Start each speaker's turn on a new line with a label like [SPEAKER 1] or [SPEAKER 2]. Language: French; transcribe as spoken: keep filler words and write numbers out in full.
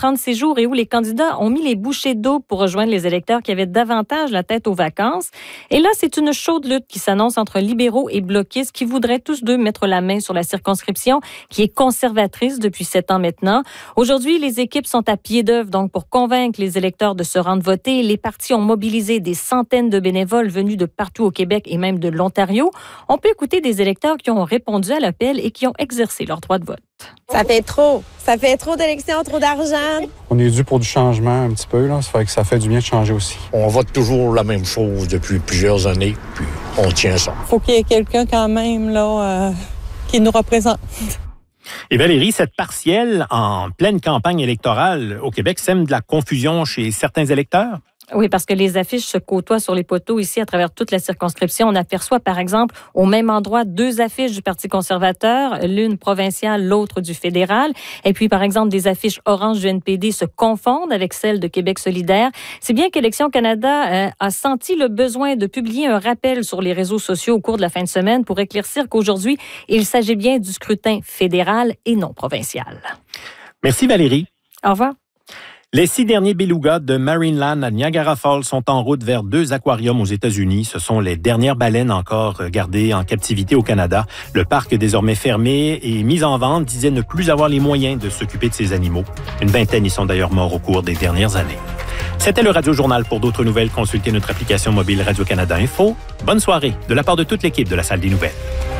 [SPEAKER 1] trente-six jours et où les candidats ont mis les bouchées d'eau pour rejoindre les électeurs qui avaient davantage la tête aux vacances. Et là, c'est une chaude lutte qui s'annonce entre libéraux et bloquistes qui voudraient tous deux mettre la main sur la circonscription qui est conservatrice depuis sept ans maintenant. Aujourd'hui, les équipes sont à pied d'œuvre donc pour convaincre les électeurs de se rendre voter. Les partis ont mobilisé des centaines de bénévoles venus de partout au Québec et même de l'Ontario. On peut écouter des électeurs qui ont répondu à l'appel et qui ont exercé leur droit de vote.
[SPEAKER 2] Ça fait trop. Ça fait trop d'élections, trop d'argent.
[SPEAKER 3] On est dû pour du changement un petit peu, là. Ça fait que ça fait du bien de changer aussi.
[SPEAKER 4] On vote toujours la même chose depuis plusieurs années, puis on tient ça.
[SPEAKER 5] Faut qu'il y ait quelqu'un quand même là euh, qui nous représente.
[SPEAKER 6] Et Valérie, cette partielle en pleine campagne électorale au Québec sème de la confusion chez certains électeurs?
[SPEAKER 1] Oui, parce que les affiches se côtoient sur les poteaux ici à travers toute la circonscription. On aperçoit, par exemple, au même endroit, deux affiches du Parti conservateur, l'une provinciale, l'autre du fédéral. Et puis, par exemple, des affiches orange du N P D se confondent avec celles de Québec solidaire. C'est bien qu'Élections Canada euh, a senti le besoin de publier un rappel sur les réseaux sociaux au cours de la fin de semaine pour éclaircir qu'aujourd'hui, il s'agit bien du scrutin fédéral et non provincial.
[SPEAKER 6] Merci Valérie.
[SPEAKER 1] Au revoir.
[SPEAKER 6] Les six derniers belugas de Marineland à Niagara Falls sont en route vers deux aquariums aux États-Unis. Ce sont les dernières baleines encore gardées en captivité au Canada. Le parc, désormais fermé et mis en vente, disait ne plus avoir les moyens de s'occuper de ces animaux. Une vingtaine y sont d'ailleurs morts au cours des dernières années. C'était le Radio Journal. Pour d'autres nouvelles, consultez notre application mobile Radio-Canada Info. Bonne soirée de la part de toute l'équipe de la Salle des Nouvelles.